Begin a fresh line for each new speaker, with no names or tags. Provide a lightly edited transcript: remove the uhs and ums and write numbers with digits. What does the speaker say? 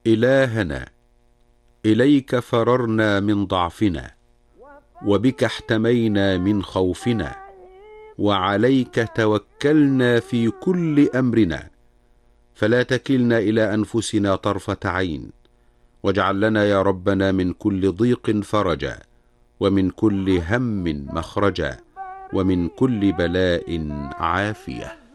إلهنا، إليك فررنا من ضعفنا، وبك احتمينا من خوفنا، وعليك توكلنا في كل أمرنا، فلا تكلنا إلى أنفسنا طرفة عين، واجعل لنا يا ربنا من كل ضيق فرجا، ومن كل هم مخرجا، ومن كل بلاء عافية.